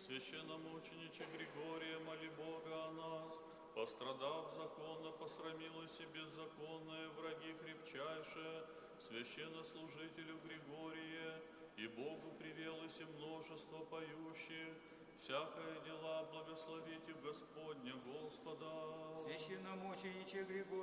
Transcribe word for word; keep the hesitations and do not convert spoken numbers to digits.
Священномучениче Григория, моли Бога о нас, пострадав законно, посрамилось и беззаконное, враги крепчайшие, священнослужителю Григория, и Богу привелось и множество поющих, всякое дела благословите Господня Господа. Священномучениче Григория,